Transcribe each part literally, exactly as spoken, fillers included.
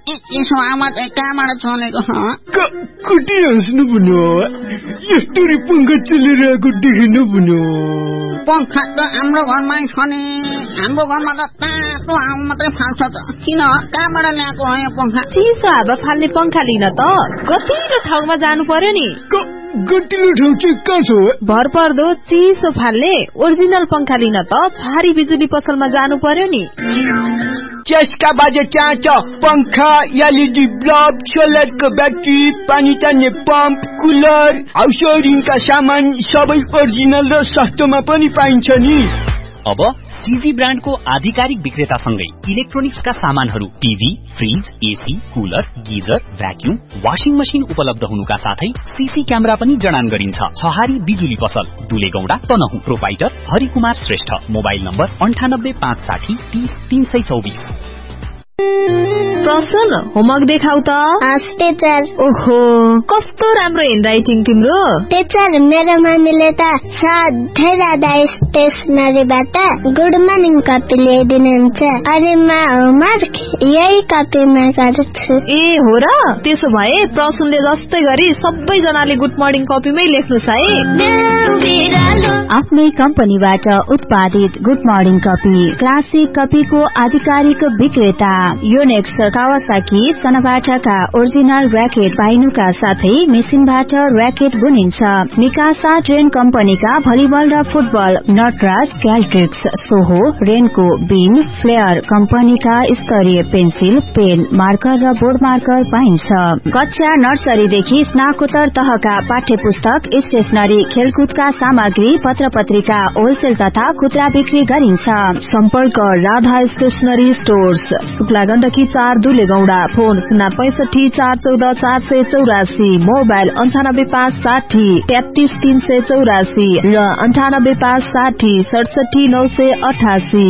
यसो आवाज कहाँबाट चलेको कति हाँस्नु भन्यो यस्तरी पंखा चलिरहेको देखिनु भन्यो पंखा त हाम्रो घरमा छ नि हाम्रो घरमा त तातो हावा मात्रै फाल्छ त किन कहाँबाट ल्याएको हो यो पंखा चिसो हावा फाल्ने पंखा लिन त गतिलो ठाउँमा जानु पर्यो नि गतिलो ठाउँ चाहिँ कहाँ छ भर पर्दो चिसो फाल्ने ओरिजिनल पंखा लिन त छहारी बिजुली पसलमा जानु पर्यो नि चस्का बाजे चाँच पंखा एलईडी बल्ब सोलरको ब्याट्री पानी तान्ने पम्प कुलर हाउस वायरिङका सामान सबै ओरिजिनल र सस्तोमा पनि पाइन्छ नि। अब सीजी ब्रान्डको आधिकारिक विक्रेतासँगै इलेक्ट्रोनिक्सका सामानहरू TV fridge AC cooler geyser vacuum washing machine उपलब्ध हुनुका साथै सीसी क्यामेरा पनि जडान गरिन्छ। छहारी बिजुली पसल दुलेगौडा Tanahun proprietor Harikumar Shrestha mobile number अन्ठानब्बे पाँच साठी तीस तीन सय चौबीस। प्रसन्न होमवर्क देखाउ त टीचर। ओहो कस्तो राम्रो ह्यान्डराइटिङ तिम्रो टीचर मेरो मम्मीले त सधैँ राधा स्टेसनरीबाट गुड मर्निङ कपी ल्याइदिनुहुन्छ अनि म होमवर्क यही कपीमा गर्छु। ए हो र त्यसो भए प्रसन्नले जस्तै गरी सबैजनाले गुड मर्निङ कपीमै लेख्नुस् है। आफ्नै कम्पनीबाट उत्पादित गुड मर्निङ कपी क्लासिक कपीको आधिकारिक विक्रेता योनेक्स कावासाकी सनाबाटाका ओरिजिनल र्याकेट पाइनुका साथै मेसिनबाट र्याकेट बुनिन्छ। मिकासा ट्रेन कम्पनीका भलिबल र फुटबल नटराज क्याल्ट्रिक्स सोहो रेनको बिन फ्लेयर कम्पनीका स्तरीय पेन्सिल पेन मार्कर र बोर्ड मार्कर पाइन्छ। कक्षा नर्सरीदेखि स्नाकोत्तर तहका पाठ्य पुस्तक स्टेशनरी खेलकुदका सामग्री पत्र पत्रिका होलसेल तथा खुद्रा बिक्री गरिन्छ। सम्पर्क राधा स्टेशनरी स्टोर्स शुक्ला गण्डकी चार दुलेगौडा फोन शून्य पैंसठी चार चौध चार सय चौरासी मोबाइल अन्ठानब्बे पाँच साठी तेत्तीस तीन सय चौरासी र अन्ठानब्बे पाँच साठी सडसठी नौ सय अठासी।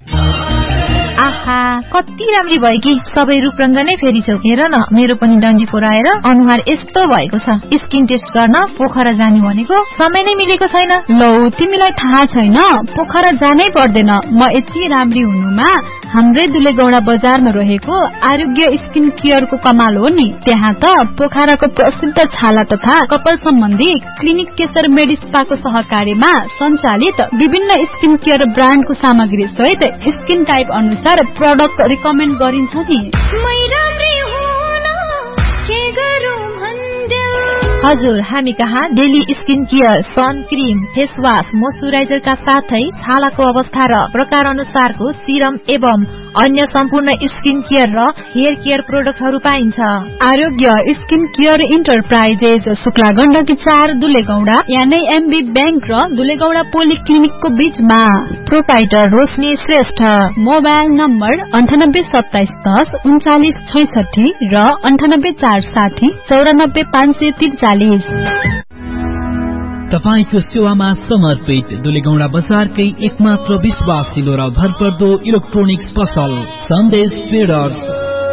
आहा कति राम्री भयो कि सबै रूपरंग नै फेरिछौ। हेर न मेरो पनि डन्डी फोराएर अनुहार यस्तो भएको छ। स्किन टेस्ट गर्न पोखरा जाने भनेको समय नै मिलेको छैन। लौ तिमीलाई थाहा छैन पोखरा जानै पर्दैन। म यति राम्री हुनुमा हाम्रै दुलेगौडा बजारमा रहेको आरोग्य स्किन केयरको कमाल हो नि। त्यहाँ त पोखराको प्रसिद्ध छाला तथा कपाल सम्बन्धी क्लिनिक केशर मेडिस्पाको सहकार्यमा सञ्चालित विभिन्न स्किन केयर ब्रान्डको सामग्री सहित स्किन टाइप अनुसार प्रोडक्ट रिकमेन्ड गरिन्छ नि। हजुर हामी कहाँ daily skin care sun cream face wash मोइस्चराइजरका साथै छालाको अवस्था र प्रकार अनुसारको सिरम एवं अन्य सम्पूर्ण स्किन केयर र हेयर केयर प्रोडक्टहरू पाइन्छ। आरोग्य skin care enterprises Shukla Gandaki चार दुलेगौडा यानी एमबी बैंक र दुलेगौडा पोलिक्लिनिकको बीचमा। प्रोपाइटर रोशनी श्रेष्ठ मोबाइल नम्बर अन्ठानब्बे सत्ताइस दस उन्चालिस छैसठी र अन्ठानब्बे चार साठी चौरानब्बे पाँच सय त्रिचालिस। तपाईको सेवामा समर्पित दुलेगौडा बजारकै एकमात्र विश्वासिलो र भरपर्दो इलेक्ट्रोनिक्स पसल सन्देश ट्रेडर्स,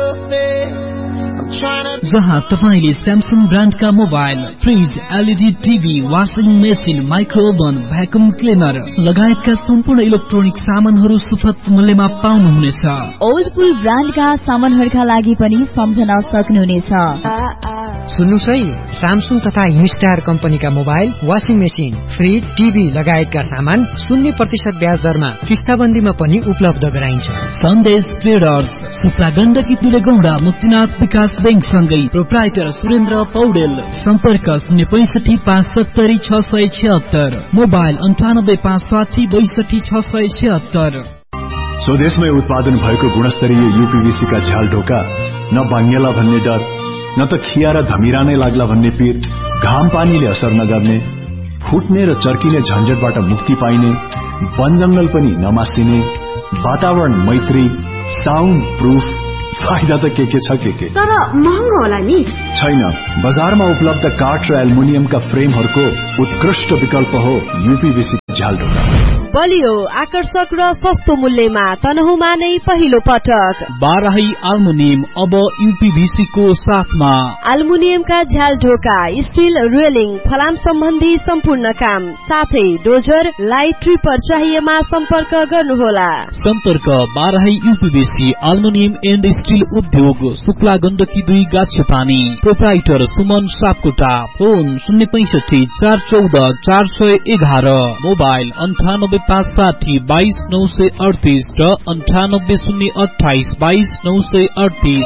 जहाँ तपाईले Samsung ब्रान्डका mobile fridge LED TV washing machine माइक्रोओभन vacuum cleaner लगायतका सम्पूर्ण इलेक्ट्रोनिक सामानहरू सुपथ मूल्यमा पाउनुहुनेछ। ओल्डपुल ब्रान्डका सामानहरूका लागि पनि सम्झन सक्नुहुनेछ। सुन्नुस् है स्यामसङ तथा हिमस्टार कम्पनीका mobile washing machine fridge TV लगायतका सामान शून्य प्रतिशत ब्याज दरमा किस्ताबन्दीमा पनि उपलब्ध गराइन्छ। सन्देश ट्रेडर्स शुक्ला गण्डकी दुलेगौडा मुक्तिनाथ विकास बैंक सँगै प्रोप्राइटर सुरेन्द्र पौडेल। सम्पर्क शून्य पैंसठी पाँच सत्तरी छ सय छिहत्तर मोबाइल अन्ठानब्बे पाँच साठी बैसठी छ सय छिहत्तर। स्वदेशमै उत्पादन भएको गुणस्तरीय यूपीवीसी का झ्याल ढोका न बाङ्गेला भन्ने डर न त खिया र धमिरा नै लाग्ला भन्ने पीर, घाम पानीले असर नगर्ने, फुट्ने र चर्किने झन्झटबाट मुक्ति पाइने, वन जंगल पनि नमासिने, वातावरण मैत्री साउन्ड प्रूफ, फाइदा त के के छ के के तर महँगो होला नि। छैन, बजारमा उपलब्ध काठ र एल्युमिनियमका फ्रेमहरूको उत्कृष्ट विकल्प हो यूपीवीसी झ्याल ढोका। बलियो आकर्षक र सस्तो मूल्यमा तनहुमा नै पहिलो पटक बाराही एल्युमिनियम अब यूपीभीसी को साथमा एल्युमिनियमका झ्याल ढोका स्टील रेलिङ फलाम सम्बन्धी सम्पूर्ण काम साथै डोजर लाइट ट्रिपर चाहिएमा सम्पर्क गर्नुहोला। सम्पर्क बाराही यूपीभीसी एल्युमिनियम एन्ड स्टील उद्योग शुक्ला गण्डकी दुई गाछे पानी प्रोप्राइटर सुमन सापकोटा फोन शून्य पैंसठी चार चौध चार सय एघार मोबाइल अन्ठानब्बे पाँच साठी बाइस नौ सय अडतीस र अन्ठानब्बे शून्य अठाइस बाइस नौ सय अडतीस।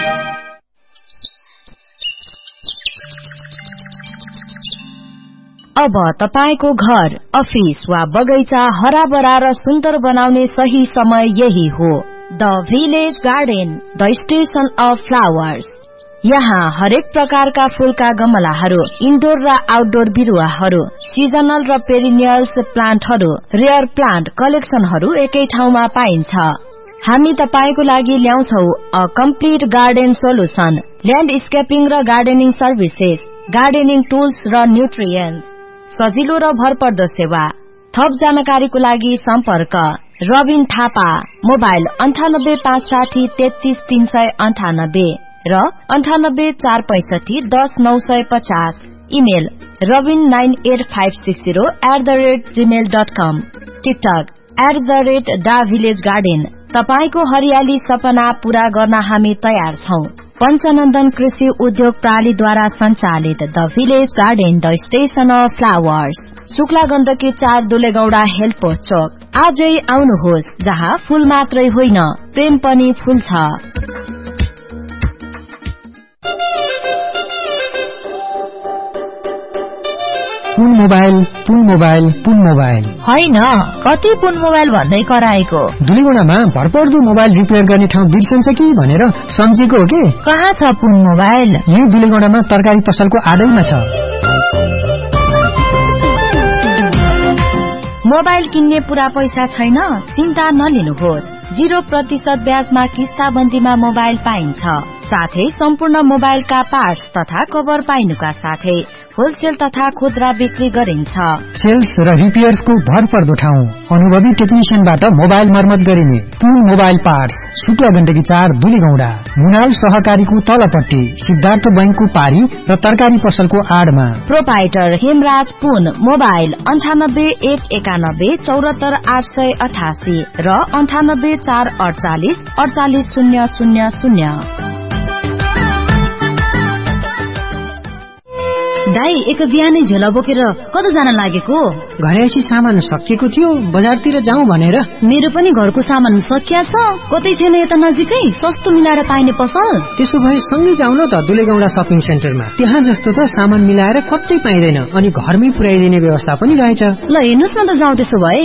अब तपाईको घर अफिस वा बगैँचा हराभरा र सुन्दर बनाउने सही समय यही हो। The village garden, the station of flowers. यहाँ हरेक प्रकारका फूलका गमलाहरू, इन्डोर र आउटडोर बिरुवाहरू, सिजनल र पेरिनियल्स प्लान्टहरू, रेयर प्लान्ट कलेक्सनहरू एकै ठाउँमा पाइन्छ। हामी तपाईको लागि ल्याउँछौ अ कम्प्लिट गार्डन सोलुसन, ल्यान्डस्केपिङ र गार्डनिङ सर्भिसेस, गार्डनिङ टुल्स र न्युट्रिएन्ट्स, सजिलो र भरपर्दो सेवा। थप जानकारीको लागि सम्पर्क रबिन थापा, मोबाइल अन्ठानब्बे पाँच साठी तेत्तीस तीन सय अन्ठानब्बे र अन्ठानब्बे चार पैंसठी दस नौ सय पचास। Email Rabin nine at five six zero at the rate Gmail dot com. TikTok at the rate डा भिलेज गार्डन। तपाईको हरियाली सपना पूरा गर्न हामी तयार छौं। पञ्चनन्दन कृषि उद्योग प्रणालीद्वारा सञ्चालित the village garden, the station of flowers, Shukla Gandaki चार दुलेगौडा हेल्थ पोस्ट चोक। आजै आउनुहोस्, जहाँ फूल मात्रै होइन प्रेम पनि फुल्छ। पुन मोबाइल पुन मोबाइल पुन मोबाइल होइन, कति पुन मोबाइल भन्दै कराएको। दुलीगुडामा भरपर्दो मोबाइल रिपेयर गर्ने ठाउँ बिर्सन्छ कि भनेर सम्झेको हो के। कहाँ छ पुन मोबाइल? यही दुलीगुडामा तरकारी पसलको आडैमा छ। मोबाइल किन्ने पूरा पैसा छैन? चिन्ता नलिनुहोस्। जीरो प्रतिशत ब्याजमा किस्ताबन्दीमा मोबाइल पाइन्छ। साथै सम्पूर्ण मोबाइलका पार्ट्स तथा कभर पाइनुका साथै होलसेल तथा खुद्रा बिक्री गरिन्छ। सेल्स र रिपेयर्सको भरपर्दो ठाउँ, अनुभवी टेक्निशियनबाट मोबाइल मर्मत गरिने पुन मोबाइल पार्ट्स, शुक्ला गण्डकी चार दुलीगौडा, मुनाल सहकारीको तलपट्टि, सिद्धार्थ बैंकको पारी र तरकारी पसलको आडमा। प्रोपाइटर हेमराज पुन, मोबाइल अन्ठानब्बे एक एकानब्बे चौरात्तर आठ सय अठासी र अन्ठानब्बे चार अडचालिस अडचालिस शून्य शून्य शून्य। दाई, एक बिहानै झोला बोकेर कता जान लागेको? घरेसी सामान सकिएको थियो, बजारतिर जाउँ भनेर। मेरो पनि घरको सामान सकिया छ। कतै छैन यता नजिकै सस्तो मिलाएर पाइने पसल? त्यसो भए सँगै जाउँ न त दुलेगौडा शपिङ सेन्टरमा। त्यहाँ जस्तो त सामान मिलाएर कतै पाइँदैन अनि घरमै पुर्याइदिने व्यवस्था पनि रहेछ। ल हेर्नुस् न त, जाउँ त्यसो भए।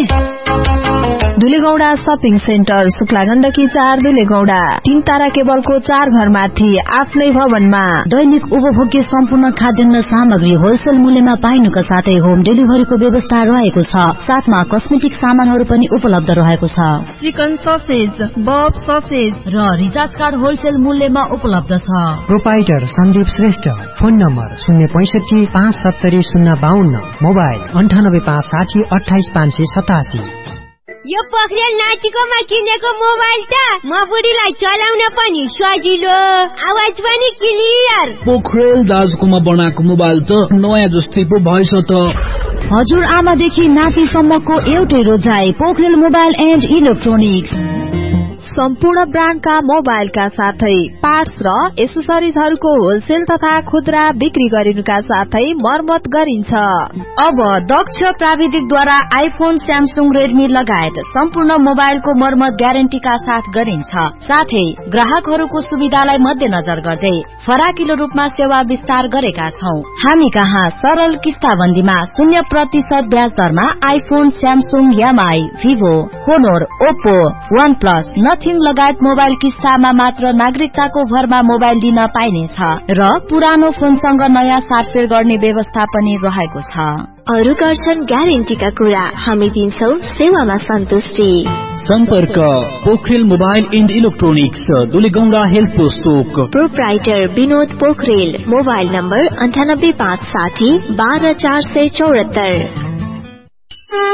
दुलेगौडा शपिङ सेन्टर, शुक्ला गण्डकी चार दुलेगौडा, तीन तारा केबलको चार घरमाथि आफ्नै भवनमा। दैनिक उपभोग्य सम्पूर्ण खाद्यान्न सामग्री होलसेल मूल्यमा पाइनुका साथै होम डेलिभरीको व्यवस्था रहेको छ। साथमा कस्मेटिक सामानहरू पनि उपलब्ध रहेको छ। चिकन ससेज, बफ ससेज र रिचार्ज कार्ड होलसेल मूल्यमा उपलब्ध छ। Proprietor Sandeep Shrestha, phone number शून्य पैंसठी पाँच सत्तरी शून्य बाहन्न, मोबाइल अन्ठानब्बे पाँच साठी अठाइस पाँच सय सतासी। यो पोखरेल नातिकोमा किनेको मोबाइल त म बुढीलाई चलाउन पनि सजिलो, आवाज पनि क्लियर। पोखरेल दाजुकोमा बनाएको मोबाइल त नयाँ जस्तै पो भएछ त। हजुर आमादेखि नातिसम्मको एउटै रोजाइ, पोखरेल मोबाइल एन्ड इलेक्ट्रोनिक्स। सम्पूर्ण ब्रान्डका मोबाइलका साथै पार्ट्स र एसेसरिजहरूको होलसेल तथा खुद्रा बिक्री गरिनुका साथै मर्मत गरिन्छ। अब दक्ष प्राविधिकद्वारा आइफोन, स्यामसुङ, रेडमी लगायत सम्पूर्ण मोबाइलको मर्मत ग्यारेन्टीका साथ गरिन्छ। साथै ग्राहकहरूको सुविधालाई मध्यनजर गर्दै फराकिलो रूपमा सेवा विस्तार गरेका छौं। हामी कहाँ सरल किस्ताबन्दीमा शून्य प्रतिशत ब्याज दरमा iPhone, Samsung, MI, Vivo, होनोर, Oppo, one plus, nothing लगायत मोबाइल किस्तामा मात्र नागरिकताको भरमा मोबाइल दिन पाइनेछ र पुरानो फोनसँग नयाँ साटफेर गर्ने व्यवस्था पनि रहेको छ। अरू गर्छन् ग्यारेन्टीका कुरा, हामी दिन्छौ सेवामा सन्तुष्टि। सम्पर्क Pokharel mobile and electronics, दुलेगौडा health post Chowk. Proprietor Vinod Pokharel, mobile number अन्ठानब्बे पाँच साठी बाह्र चार सय चौरात्तर।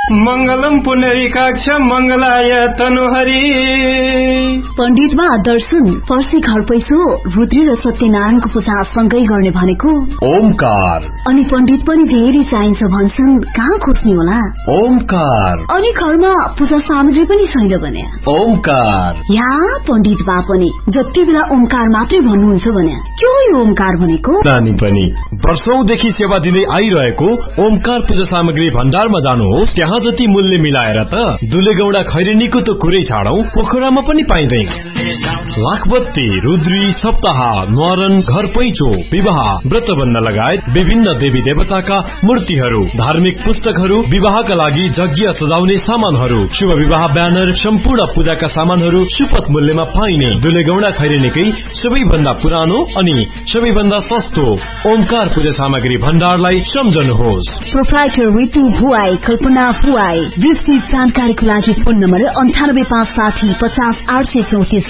मंगलम पुनरिकाक्ष मंगलाय तनुहरि। पण्डितबा दर्शन पर्सी घर पैसो रुद्री र सत्यनारायणको पूजा सँगै गर्ने भनेको ओमकार। अनि पण्डित पनि धेरै चाहिन्छ भन्छन्, कहाँ खोज्ने होला? ओमकार। अनि घरमा पूजा सामग्री पनि छैन भने ओमकार। या पण्डित बा पनि जति बेला ओमकार मात्रै भन्नुहुन्छ भने के हो यो ओमकार भनेको? नानी पनि वर्षौंदेखि सेवा दिँदै आइरहेको ओमकार पूजा सामग्री भण्डारमा जानुहोस्। त्यहाँ जति मूल्य मिलाएर त दुलेगौडा खैरेनीको त कुरै छाडौं, पोखरामा पनि पाइँदैन। लाखबत्ती, रुद्री, सप्ताह, न्वारन, घर पैँचो, विवाह, व्रतबन्ध लगायत विभिन्न देवी देवताका मूर्तिहरू, धार्मिक पुस्तकहरू, विवाहका लागि यज्ञ सजाउने सामानहरू, शुभ विवाह ब्यानर, सम्पूर्ण पूजाका सामानहरू सुपथ मूल्यमा पाइने दुलेगौडा खैरेनीकै सबैभन्दा पुरानो अनि सबैभन्दा सस्तो ओमकार पूजा सामग्री भण्डारलाई सम्झनुहोस्। प्रोप्राइटर रितु भुवाई, कल्पना भुवाई। विस्तृत जानकारीको लागि फोन नम्बर अन्ठानब्बे पाँच साठी पचास आठ सय चौतिस।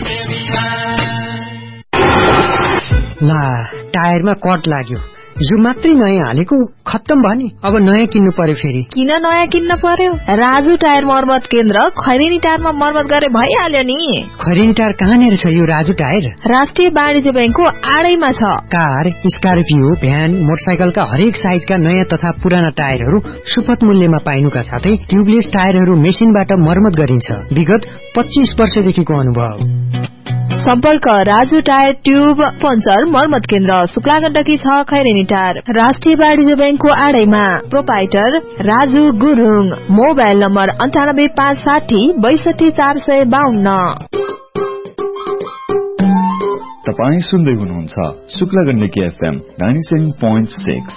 ला टायरमा कट लाग्यो, यो मात्रै नयाँ हालेको खत्तम भयो नि, अब नयाँ किन्नु पर्यो फेरि। किन नयाँ किन्न पर्यो? राजु टायर मर्मत केन्द्र खैरेनी टायरमा मर्मत गरे भइहाल्यो नि। खैरेनी टायर कहाँनिर छ यो राजु टायर? राष्ट्रिय वाणिज्य बैंकको आडैमा छ। कार, स्कर्पियो, भ्यान, मोटरसाइकलका हरेक साइजका नयाँ तथा पुराना टायरहरू सुपथ मूल्यमा पाइनुका साथै ट्युबलेस टायरहरू मेसिनबाट मर्मत गरिन्छ। विगत पच्चीस वर्षदेखिको अनुभव। सम्पर्क राजु टायर ट्युब पञ्चर मर्मत केन्द्र, शुक्ला गण्डकी छ, खैरेनी टायर, राष्ट्रिय वाणिज्य बैंकको आडैमा। Proprietor Raju Gurung. Mobile number अन्ठानब्बे पाँच साठी बैसठी चार सय बाहन्न। तपाई सुन्दै हुनुहुन्छ Shukla Gandaki FM ninety seven point six.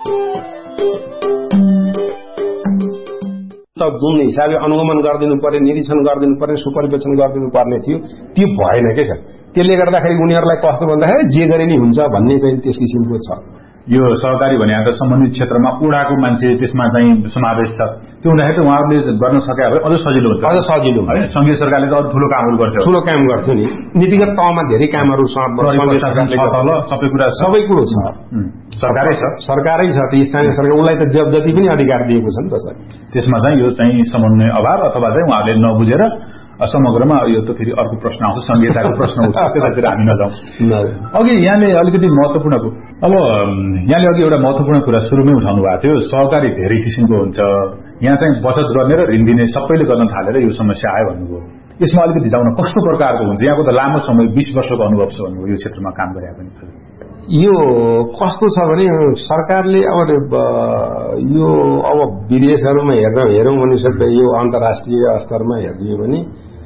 जुन हिसाबले अनुगमन गरिदिनु पर्यो, निरीक्षण गरिदिनु पर्यो, सुपरिवेक्षण गरिदिनु पर्ने थियो त्यो भएन के छ। त्यसले गर्दाखेरि उनीहरूलाई कस्तो भन्दाखेरि जे गरे नि हुन्छ भन्ने चाहिँ त्यस किसिमको छ। यो सहकारी भने त सम्बन्धित क्षेत्रमा उडाको मान्छे त्यसमा चाहिँ समावेश छ। त्यो हुँदाखेरि उहाँहरूले गर्न सके भए अझ सजिलो हुन्छ, अझ सजिलो है। संघीय सरकारले त अझ ठूलो कामहरू गर्थ्यो, ठूलो काम गर्थ्यो नि। नीतिगत तहमा धेरै कामहरू सबै कुरा सबै कुरो छ, सरकारै छ सरकारै छ। स्थानीय सरकार उसलाई त जब जति पनि अधिकार दिएको छ नि त सर। त्यसमा चाहिँ यो चाहिँ समन्वय अभाव अथवा चाहिँ उहाँहरूले नबुझेर समग्रमा यो त फेरि अर्को प्रश्न आउँछ, संघीयताको प्रश्न उठ्छ, त्यतातिर हामी नजाउँ। अघि यहाँले अलिकति महत्वपूर्ण अब यहाँले अघि एउटा महत्वपूर्ण कुरा सुरुमै उठाउनु भएको थियो, सहकारी धेरै किसिमको हुन्छ, यहाँ चाहिँ बचत गर्ने र ऋण दिने सबैले गर्न थालेर यो समस्या आयो भन्नुभयो। यसमा अलिकति जाउन कस्तो प्रकारको हुन्छ? यहाँको त लामो समय बीस वर्षको अनुभव छ भन्नुभयो यो क्षेत्रमा काम गरे पनि। यो कस्तो छ भने सरकारले अब यो अब विदेशहरूमा हेर्न हेरौँ भने यो अन्तर्राष्ट्रिय स्तरमा हेर्ने भने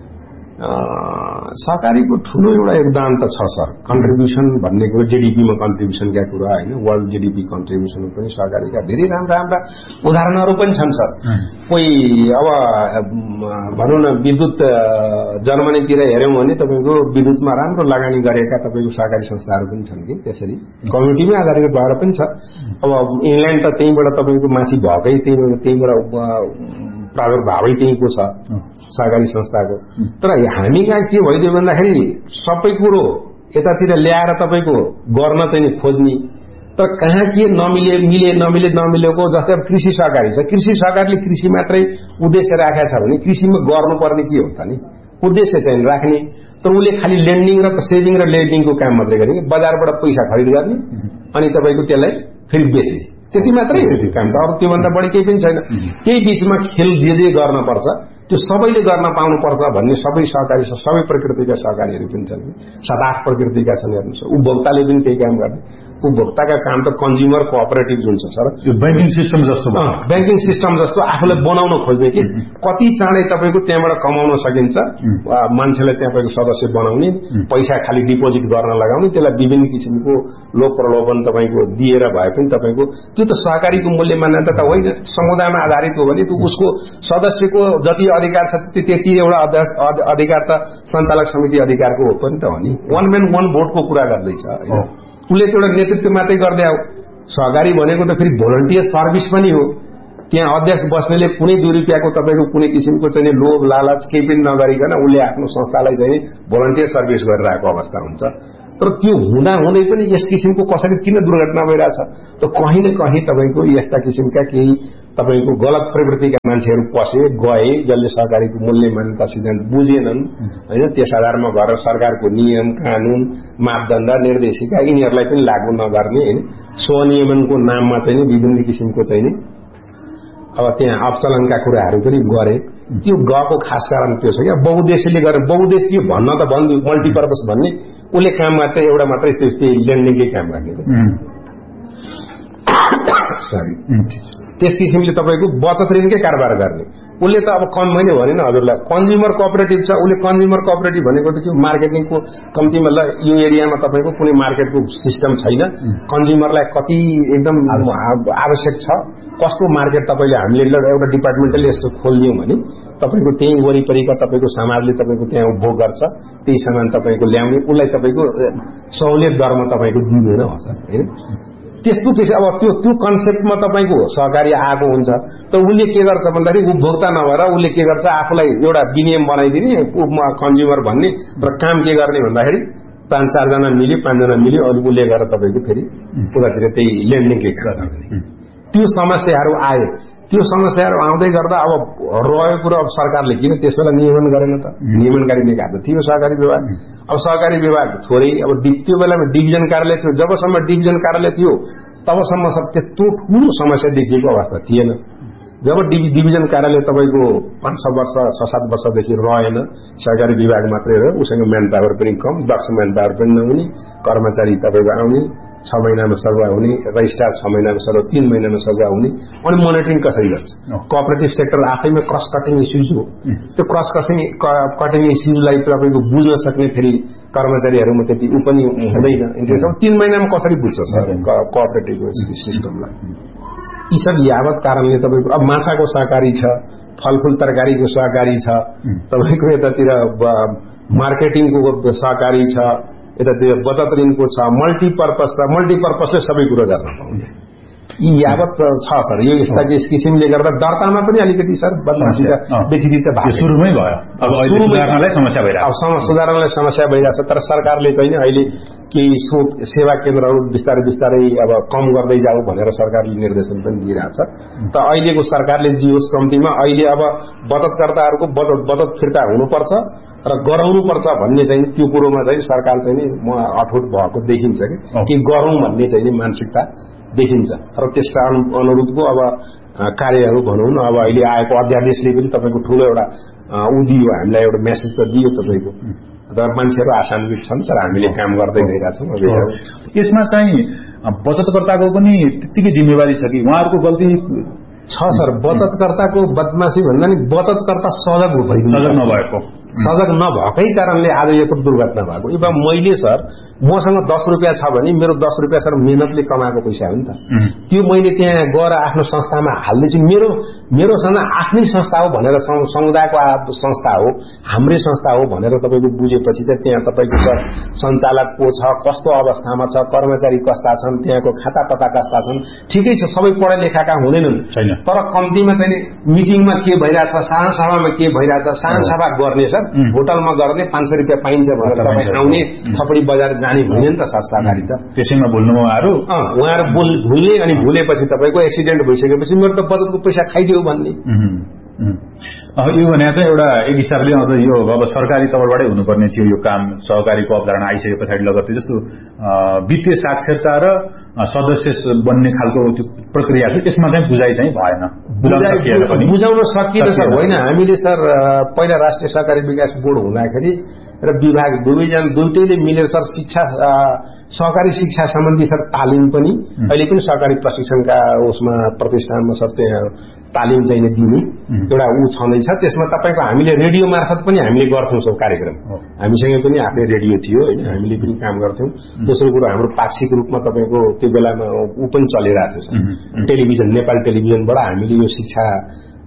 सहकारीको ठूलो एउटा योगदान त छ सर। कन्ट्रिब्युसन भन्ने कुरो जेडीपीमा कन्ट्रिब्युसनका कुरा होइन, वर्ल्ड जेडीपी कन्ट्रिब्युसन पनि सहकारीका धेरै राम्रा राम्रा उदाहरणहरू पनि छन् सर। कोही अब भनौँ न विद्युत जर्मनीतिर हेऱ्यौँ भने तपाईँको विद्युतमा राम्रो लगानी गरेका तपाईँको सहकारी संस्थाहरू पनि छन् कि त्यसरी कम्युनिटीमै आधारित भएर पनि छ। अब इङ्ल्यान्ड त त्यहीँबाट तपाईँको माथि भएकै त्यहीँबाट त्यहीँबाट प्रादुर्भावै त्यहीँको छ सहकारी संस्थाको। तर हामी कहाँ के भइदियो भन्दाखेरि सबै कुरो यतातिर ल्याएर तपाईँको गर्न चाहिँ खोज्ने, तर कहाँ के नमिले मिले नमिले नमिलेको। जस्तै अब कृषि सहकारी छ, कृषि सहकारीले कृषि मात्रै उद्देश्य राखेको छ भने कृषिमा गर्नुपर्ने के हो त नि उद्देश्य चाहिँ राख्ने, तर उसले खालि लेन्डिङ र सेभिङ र लेन्डिङको काम मात्रै गर्ने, बजारबाट पैसा खरिद गर्ने अनि तपाईँको त्यसलाई फेरि बेच्ने, त्यति मात्रै हो त्यो काम त। अरू त्योभन्दा बढी केही पनि छैन। त्यही बीचमा खेल जे जे गर्न पर्छ त्यो सबैले गर्न पाउनुपर्छ भन्ने सबै सहकारी छ, सबै प्रकृतिका सहकारीहरू पनि छन्, सात आठ प्रकृतिका छन्। हेर्नुहोस् उपभोक्ताले पनि त्यही काम गर्ने, उपभोक्ताका काम त कन्ज्युमर कोअपरेटिभ जुन छ सर, यो बैंकिङ सिस्टम जस्तो बैंकिङ सिस्टम जस्तो आफूलाई बनाउन खोज्ने कि कति चाँडै तपाईँको त्यहाँबाट कमाउन सकिन्छ, मान्छेलाई तपाईँको सदस्य बनाउने, पैसा खालि डिपोजिट गर्न लगाउने, त्यसलाई विभिन्न किसिमको लोभ प्रलोभन तपाईँको दिएर भए पनि तपाईँको त्यो त सहकारीको मूल्य मान्यता त होइन। समुदायमा आधारित हो भने त्यो उसको सदस्यको जति अधिकार छ त्यति एउटा अधिकार त सञ्चालक समिति अधिकारको हो पनि त हो नि। वान म्यान वान भोटको कुरा गर्दैछ, उसले एउटा नेतृत्व मात्रै गर्दै आऊ। सहकारी भनेको त फेरि भोलन्टियर सर्भिस पनि हो, त्यहाँ अध्यक्ष बस्नेले कुनै दुई रुपियाँको तपाईँको कुनै किसिमको चाहिँ लोभ लालच केही पनि नगरिकन उसले आफ्नो संस्थालाई चाहिँ भोलन्टियर सर्भिस गरिरहेको अवस्था हुन्छ। तर त्यो हुँदा हुँदै पनि यस किसिमको कसरी किन दुर्घटना भइरहेछ त कहीँ न कहीँ तपाईँको यस्ता किसिमका केही तपाईँको गलत प्रवृत्तिका मान्छेहरू पसे गए जसले सरकारीको मूल्य मान्यता सिद्धान्त बुझेनन् होइन, त्यस आधारमा गरेर सरकारको नियम कानून मापदण्ड निर्देशिका यिनीहरूलाई पनि लागू नगर्ने होइन, स्वनियमनको नाममा चाहिँ विभिन्न किसिमको चाहिँ अब त्यहाँ अपचलनका कुराहरू पनि गरे। त्यो गएको खास कारण त्यो छ क्या, बहुद्देश्यले गरेर बहुद्देश्य भन्न त भन्नु मल्टिपर्पज भन्ने उसले काम मात्रै एउटा मात्रै त्यस्तै ल्यान्डिङकै काम गर्ने सरी त्यस किसिमले तपाईँको बचत ऋणकै कारोबार गर्ने उसले त अब कम मैले भने न हजुरलाई कन्ज्युमर कोअपरेटिभ छ, उसले कन्ज्युमर कोअपरेटिभ भनेको त त्यो मार्केटिङको कम्तीमा ल यो एरियामा तपाईँको कुनै मार्केटको सिस्टम छैन, कन्ज्युमरलाई कति एकदम आवश्यक छ कस्तो मार्केट तपाईँले हामीले एउटा डिपार्टमेन्टले यस्तो खोलिदियौँ भने तपाईँको त्यही वरिपरिका तपाईँको समाजले तपाईँको त्यहाँ उपभोग गर्छ, त्यही सामान तपाईँको ल्याउने उसलाई तपाईँको सहुलियत दरमा तपाईँको दिँदैन हुन्छ होइन। त्यस्तो पछि अब त्यो त्यो कन्सेप्टमा तपाईँको सहकारी आएको हुन्छ त उसले के गर्छ भन्दाखेरि उपभोक्ता नभएर उसले के गर्छ आफूलाई एउटा विनियम बनाइदिने कन्ज्युमर भन्ने र काम के गर्ने भन्दाखेरि पाँच चारजना मिल्यो पाँचजना मिल्यो अनि उसले गरेर तपाईँको फेरि उतातिर त्यही लेन्डिङकै कुरा गर्ने त्यो समस्याहरू आए। त्यो समस्याहरू आउँदै गर्दा अब रहेको कुरो अब सरकारले किन त्यस बेला नियमन गरेन त, नियमनकारी निकाय त थियो सहकारी विभाग। अब सहकारी विभाग थोरै अब त्यो बेलामा डिभिजन कार्यालय थियो, जबसम्म डिभिजन कार्यालय थियो तबसम्म सब त्यस्तो ठुलो समस्या देखिएको अवस्था थिएन। जब डिभिजन कार्यालय तपाईँको पाँच छ वर्ष छ सात वर्षदेखि रहेन, सहकारी विभाग मात्रै रह्यो, उसँग म्यान पावर पनि कम, दक्ष म्यान पावर पनि नहुने, कर्मचारी तपाईँको आउने छ महिनामा सरुवा हुने, रजिस्ट्रार छ महिनामा सरुवा तीन महिनामा सरुवा हुने, अनि मोनिटरिङ कसरी गर्छ। कोअपरेटिभ सेक्टर आफैमा क्रस कटिङ इस्युज हो, त्यो क्रस कटिङ कटिङ इस्युजलाई तपाईँको बुझ्न सक्ने फेरि कर्मचारीहरूमा त्यति ऊ पनि हुँदैन, इन्ट्रेस्ट तीन महिनामा कसरी बुझ्छ सर कोअपरेटिभ सिस्टमलाई। यी सब यावत कारणले तपाईँको अब माछाको सहकारी छ, फलफूल तरकारीको सहकारी छ, तपाईँको यतातिर मार्केटिङको सहकारी छ, यतातिर बचत ऋणको छ, मल्टिपर्पज छ, मल्टिपर्पजले सबै कुरो गर्न पाउने यी यावत छ सर। यो यस्ता यस किसिमले गर्दा दर्तामा पनि अलिकति सर बदमासी व्यतिरिक्त भएको सुरुमै भयो, अब सुधार्नलाई समस्या भइरहेको छ, सुधार्नलाई समस्या भइरहेछ। तर सरकारले चाहिँ अहिले केही सेवा केन्द्रहरू बिस्तारै बिस्तारै अब कम गर्दै जाऊ भनेर सरकारले निर्देशन पनि दिइरहेछ। त अहिलेको सरकारले जे होस् कम्तीमा अहिले अब बचतकर्ताहरूको बचत बचत फिर्ता हुनुपर्छ र गराउनुपर्छ भन्ने चाहिँ त्यो कुरोमा चाहिँ सरकार चाहिँ म अठोट भएको देखिन्छ कि गरौँ भन्ने चाहिँ मानसिकता देखिन्छ र त्यसका अनुरूपको अब कार्यहरू भनौँ न अब अहिले आएको अध्यादेशले पनि तपाईँको ठुलो एउटा उ दियो, हामीलाई एउटा मेसेज त दियो तपाईँको, तर मान्छेहरू आशान्वित छन् सर, हामीले काम गर्दै गइरहेछौँ। यसमा चाहिँ बचतकर्ताको पनि त्यतिकै जिम्मेवारी छ कि उहाँहरूको गल्ती छ सर। बचतकर्ताको बदमाशी भन्दा नि बचतकर्ता सजग सजग नभएको सजग नभएकै कारणले आज यत्रो दुर्घटना भएको। अब मैले सर मसँग दस रुपियाँ छ भने मेरो दस रुपियाँ सर मेहनतले कमाएको पैसा हो नि त, त्यो मैले त्यहाँ गएर आफ्नो संस्थामा हाल्दैछु, मेरो मेरोसँग आफ्नै संस्था हो भनेर समुदायको संस्था हो, हाम्रै संस्था हो भनेर तपाईँको बुझेपछि चाहिँ त्यहाँ तपाईँको सर सञ्चालक को छ, कस्तो अवस्थामा छ, कर्मचारी कस्ता छन्, त्यहाँको खाता पता कस्ता छन्, ठिकै छ सबै पढा लेखाका हुँदैनन्, तर कम्तीमा चाहिँ मिटिङमा के भइरहेछ, साना सभामा के भइरहेछ, साना सभा गर्ने सर होटलमा गर्ने पाँच सय रुपियाँ पाइन्छ भनेर तपाईँ आउने थपडी बजार जाने होइन नि त सर सरकारी त। त्यसैमा भुल्नु उहाँहरू उहाँहरू भुल्ने अनि भुलेपछि तपाईँको एक्सिडेन्ट भइसकेपछि मेरो त बचतको पैसा खाइदियो भन्ने। यो भने चाहिँ एउटा एक हिसाबले अझ यो अब सरकारी तौरबाटै हुनुपर्ने थियो यो काम, सहकारीको अवधारणा आइसके पछाडि लगत्तै जस्तो वित्तीय साक्षरता र सदस्य बन्ने खालको त्यो प्रक्रिया छ, यसमा चाहिँ बुझाइ चाहिँ भएन, बुझाउन सकिएन सर। होइन हामीले सर पहिला राष्ट्रिय सहकारी विकास बोर्ड हुँदाखेरि र विभाग दुवैजना दुइटैले मिलेर सर शिक्षा सहकारी शिक्षा सम्बन्धी सर तालिम पनि अहिले पनि सहकारी प्रशिक्षणका उसमा प्रतिष्ठानमा सर त्यहाँ तालिम चाहिँ दिने एउटा ऊ छँदैछ। त्यसमा तपाईँको हामीले रेडियो मार्फत पनि हामीले गर्थ्यौँ सब कार्यक्रम, हामीसँग पनि आफ्नै रेडियो थियो होइन, हामीले पनि काम गर्थ्यौँ। दोस्रो कुरो हाम्रो पाक्षिक रूपमा तपाईँको त्यो बेलामा ऊ पनि चलिरहेको थियो सर, टेलिभिजन नेपाल टेलिभिजनबाट हामीले यो शिक्षा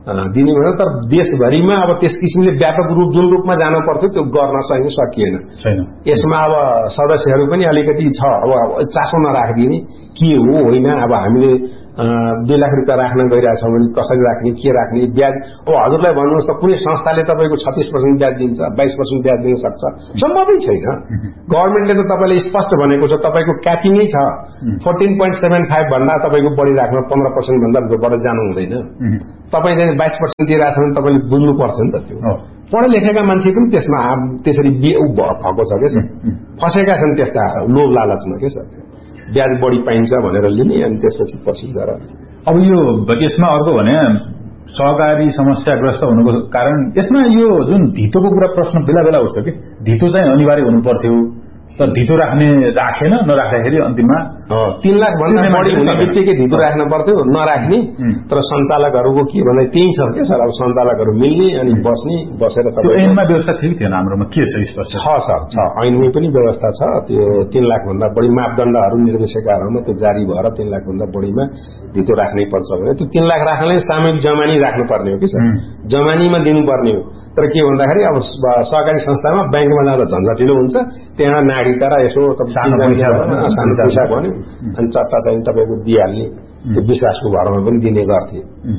दिने भयो तर देशभरिमा अब त्यस किसिमले व्यापक रूप जुन रूपमा जानु पर्थ्यो त्यो गर्न चाहिँ सकिएन। यसमा अब सदस्यहरू पनि अलिकति छ अब चासो नराखिदिने के हो होइन। अब हामीले दुई लाख रुपियाँ राख्न गइरहेछौँ भने कसरी राख्ने के राख्ने ब्याज अब हजुरलाई भन्नुहोस् त कुनै संस्थाले तपाईँको छत्तीस पर्सेन्ट ब्याज दिन्छ बाइस पर्सेन्ट ब्याज दिन सक्छ सम्भवै छैन। गभर्मेन्टले त तपाईँले स्पष्ट भनेको छ तपाईँको क्यापिङै छ फोर्टिन पोइन्ट सेभेन फाइभ भन्दा तपाईँको बढी राख्न पन्ध्र पर्सेन्ट भन्दा बढी जानु हुँदैन। तपाईँले बाइस पर्सेन्ट दिइरहेछ भने तपाईँले बुझ्नु पर्थ्यो नि त। त्यो पढे लेखेका मान्छे पनि त्यसमा त्यसरी भएको छ क्या फसेका छन् त्यस्ता लोभ लालचमा के छ ब्याज बढी पाइन्छ भनेर लिने अनि त्यसपछि पछि गएर अब यो यसमा अर्को भने सहकारी समस्याग्रस्त हुनुको कारण यसमा यो जुन धितोको कुरा प्रश्न बेला बेला उठ्छ कि धितो चाहिँ अनिवार्य हुनु पर्थ्यो तर धितो राख्ने राखेन नराख्दाखेरि अन्तिममा तीन लाख भन्दा बढी हुने बित्तिकै धितो राख्न पर्थ्यो नराख्ने तर सञ्चालकहरूको के भन्दा त्यही छ क्या सर। अब सञ्चालकहरू मिल्ने अनि बस्ने बसेर ऐनमा व्यवस्था थियो थिएन हाम्रोमा के छ स्पष्ट छ सर छ ऐनमै पनि व्यवस्था छ। त्यो तीन लाख भन्दा बढी मापदण्डहरू निर्देशिकाहरूमा त्यो जारी भएर तीन लाख भन्दा बढीमा धितो राख्नै पर्छ भने त्यो तीन लाख राख्नलाई सामूहिक जमानी राख्नुपर्ने हो कि सर जमानीमा दिनुपर्ने हो। तर के भन्दाखेरि अब सहकारी संस्थामा ब्याङ्कमा जाँदा झन्झटिलो हुन्छ त्यहाँ नागरिकता र यसो सानो पैसा भन्यो अनि चट्टा चाहिँ तपाईँको दिइहाल्ने त्यो विश्वासको भरमा पनि दिने गर्थे।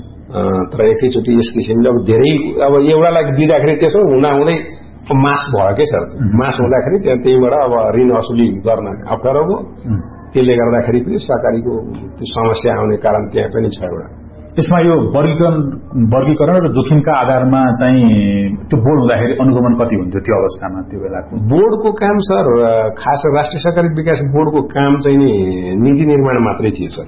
तर एकैचोटि यस किसिमले अब धेरै अब एउटालाई दिँदाखेरि त्यसो हुँदा हुँदै मास भयो के सर मास हुँदाखेरि त्यहाँ त्यहीबाट अब ऋण असुली गर्न अप्ठ्यारो भयो। त्यसले गर्दाखेरि पनि सहकारीको त्यो समस्या आउने कारण त्यहाँ पनि छ एउटा। यसमा यो वर्गीकरण वर्गीकरण र जोखिमका आधारमा चाहिँ त्यो बोर्ड हुँदाखेरि अनुगमन कति हुन्थ्यो त्यो अवस्थामा त्यो बेलाको बोर्डको काम सर खास राष्ट्रिय सहकारी विकास बोर्डको काम चाहिँ नि नीति निर्माण मात्रै थियो सर।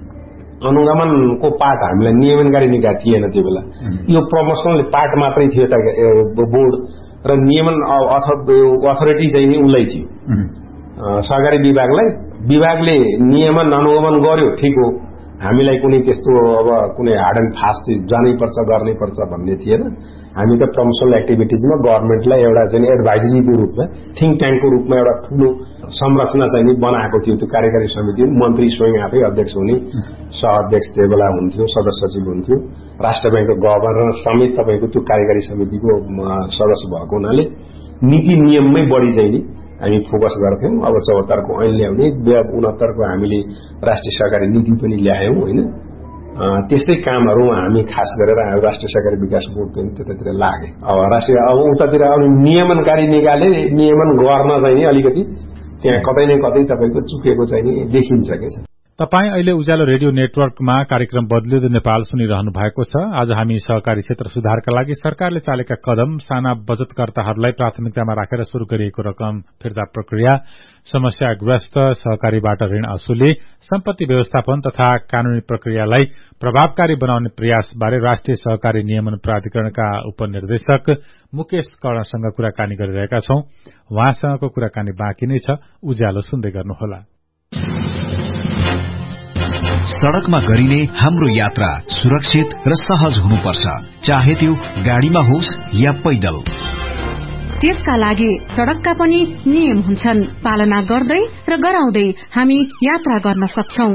अनुगमनको पार्ट हामीलाई नियमनकारी निकाय थिएन त्यो बेला यो प्रमोसनल पार्ट मात्रै थियो त बोर्ड र नियमन अथोरिटी चाहिँ नि उसलाई थियो सहकारी विभागलाई। विभागले नियमन अनुगमन गर्यो ठिक हो हामीलाई कुनै त्यस्तो अब कुनै हार्ड एन्ड फास्ट जानै पर्छ गर्नै पर्छ भन्ने थिएन। हामी त प्रमोसनल एक्टिभिटिजमा गभर्मेन्टलाई एउटा चाहिँ एडभाइजरीको रूपमा थिङ्क ट्याङ्कको रूपमा एउटा ठुलो संरचना चाहिँ बनाएको थियो। त्यो कार्यकारी समिति मन्त्री स्वयं आफै अध्यक्ष हुने सहअध्यक्ष त्यो बेला हुन्थ्यो सदस्य सचिव हुन्थ्यो राष्ट्र ब्याङ्कको गभर्नर समेत तपाईँको त्यो कार्यकारी समितिको सदस्य भएको हुनाले नीति नियममै बढी चाहिँ हामी फोकस गर्थ्यौं। अब चौहत्तरको ऐन ल्याउने उनहत्तरको हामीले राष्ट्रिय सहकारी नीति पनि ल्यायौं होइन। त्यस्तै कामहरू हामी खास गरेर राष्ट्रिय सहकारी विकास बोर्ड पनि त्यतातिर लागे। अब राष्ट्रिय अब उतातिर अब नियमनकारी निकायले नियमन गर्न चाहिँ अलिकति त्यहाँ कतै न कतै तपाईको चुकेको चाहिँ देखिन्छ के। तपाई अहिले उज्यालो रेडियो नेटवर्कमा कार्यक्रम बदलिँदो नेपाल सुनिरहनु भएको छ। आज हामी सहकारी क्षेत्र सुधारका लागि सरकारले चालेका कदम, साना बचतकर्ताहरूलाई प्राथमिकतामा राखेर शुरू गरिएको रकम फिर्ता प्रक्रिया, समस्याग्रस्त सहकारीबाट ऋण असुली, सम्पत्ति व्यवस्थापन तथा कानूनी प्रक्रियालाई प्रभावकारी बनाउने प्रयासबारे राष्ट्रिय सहकारी नियमन प्राधिकरणका उपनिर्देशक मुकेश कर्णसँग कुराकानी गरिरहेका छौं। उहाँसँगको कुराकानी बाँकी नै छ, उज्यालो सुन्दै गर्नुहोला। सड़कमा गरिने हाम्रो यात्रा सुरक्षित र सहज हुनुपर्छ, चाहे त्यो गाड़ीमा होस् या पैदल। त्यसका लागि सड़कका पनि नियम हुन्छन्, पालना गर्दै र गराउँदै हामी यात्रा गर्न सक्छौं।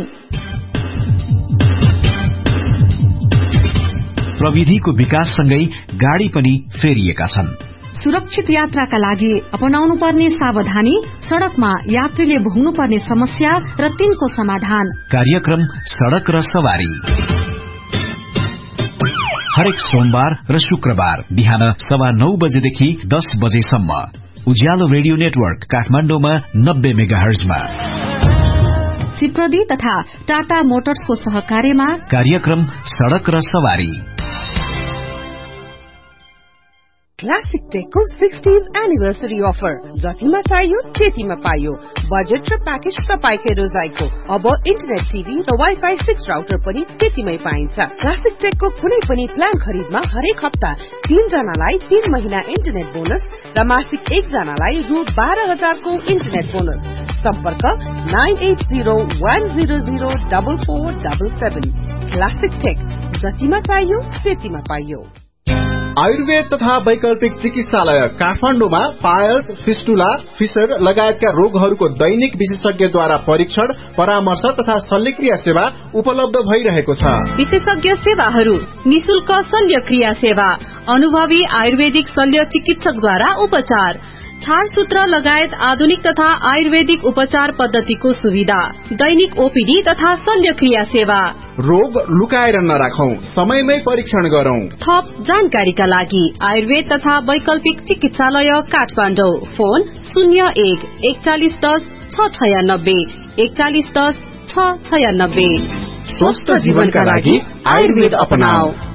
प्रविधिको विकाससँगै गाड़ी पनि फेरिएका छन्। सुरक्षित यात्राका लागि अपनाउनु पर्ने सावधानी, सड़कमा यात्रीले भोग्नु पर्ने समस्या र तिनको समाधान। कार्यक्रम सड़क र सवारी हरेक सोमबार र शुक्रबार बिहान सवा नौ बजेदेखि दस बजेसम्म उज्यालो रेडियो नेटवर्क काठमाडौँमा नब्बे मेगाहर्जमा। सिप्रदी तथा टाटा मोटर्सको सहकार्यमा कार्यक्रम सड़क र सवारी। क्लासिक टेकको सिक्सटीन एनिभर्सरी अफर, जतिमा चाहियो त्यतिमा पाइयो। बजेट र प्याकेज तपाईकै रोजाइको। अब इन्टरनेट टिभी र वाइफाई सिक्स राउटर पनि त्यतिमै पाइन्छ। क्लासिक टेकको कुनै पनि प्लान खरिदमा हरेक हप्ता तीन जनालाई तीन महिना इन्टरनेट बोनस र मासिक एक जनालाई रु बाह्र हजारको इन्टरनेट बोनस। सम्पर्क nine at zero one zero zero double four double seven. Classic take, जतिमा चाहियो त्यतिमा पाइयो। आयुर्वेद तथा वैकल्पिक चिकित्सालय काठमाडौँमा पायल्स, फिस्टुला, फिसर लगायतका रोगहरूको दैनिक विशेषज्ञद्वारा परीक्षण, परामर्श तथा शल्यक्रिया सेवा उपलब्ध भइरहेको छ। विशेषज्ञ सेवाहरू: निशुल्क शल्यक्रिया सेवा, अनुभवी आयुर्वेदिक शल्य चिकित्सकद्वारा उपचार, छाडसूत्र लगायत आधुनिक तथा आयुर्वेदिक उपचार पद्धतिको सुविधा, दैनिक ओपीडी तथा शल्यक्रिया सेवा। रोग लुकाएर नराखौं, समयमै परीक्षण गरौं। थप जानकारीका लागि आयुर्वेद तथा वैकल्पिक चिकित्सालय काठमाडौँ, फोन शून्य एक एकचालिस दस छ छयानब्बे एकचालिस दस छ छयानब्बे। स्वस्थ जीवनका लागि आयुर्वेद अपनाऊ।